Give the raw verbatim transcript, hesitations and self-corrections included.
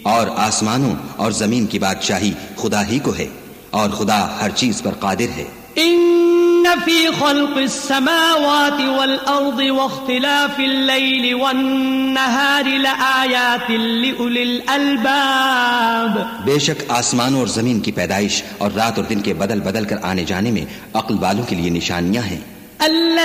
और आसमानों और जमीन की बादशाही खुदा ही को है और खुदा हर चीज पर कादिर है। इन्न फी खल्क़िस समावाति वल अर्दि वख्तिलाफिल लैलि वन नहारि लआयातिन लिउलिल अलबाब। बेशक आसमान और जमीन की पैदाइश और रात और दिन के बदल बदल कर आने जाने में अक्ल वालों के लिए निशानियां हैं।